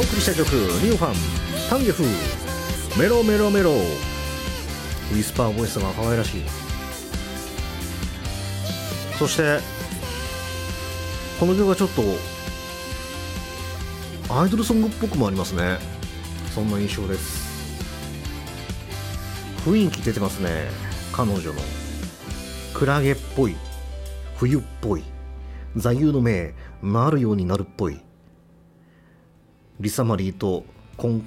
送りした曲、ニューファンタンゲフメロメロメロ。ウィスパーボイスが可愛らしい。そしてこの曲はちょっとアイドルソングっぽくもありますね。そんな印象です。雰囲気出てますね。彼女のクラゲっぽい、冬っぽい、座右の銘なるようになるっぽい、リサマリーとコン